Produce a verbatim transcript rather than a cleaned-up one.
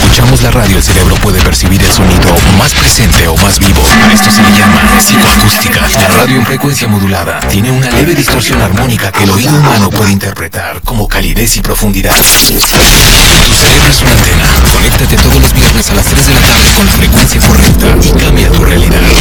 escuchamos la radio, el cerebro puede percibir el sonido más presente o más vivo. A esto se le llama psicoacústica. La radio en frecuencia modulada tiene una leve distorsión armónica que el oído humano puede interpretar como calidez y profundidad. Tu cerebro es una antena. Conéctate todos los viernes a las tres de la tarde con la frecuencia correcta y cambia tu realidad.